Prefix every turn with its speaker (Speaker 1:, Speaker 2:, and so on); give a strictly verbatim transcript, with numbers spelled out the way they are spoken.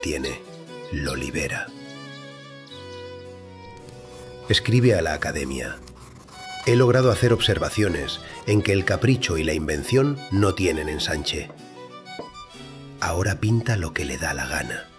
Speaker 1: tiene, lo libera. Escribe a la Academia. He logrado hacer observaciones en que el capricho y la invención no tienen ensanche. Ahora pinta lo que le da la gana.